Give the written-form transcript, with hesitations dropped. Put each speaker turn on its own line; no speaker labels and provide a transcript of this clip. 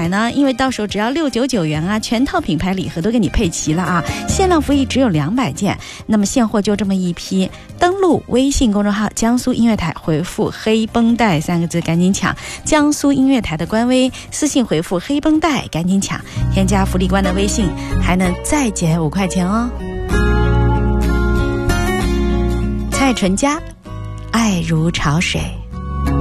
买呢？因为到手只要699元啊，全套品牌礼盒都给你配齐了啊，限量福利只有200件，那么现货就这么一批。登录微信公众号江苏音乐台，回复黑绷带3个字赶紧抢，江苏音乐台的官微私信回复黑绷带赶紧抢，添加福利官的微信还能再减5块钱哦。蔡淳佳，爱如潮水。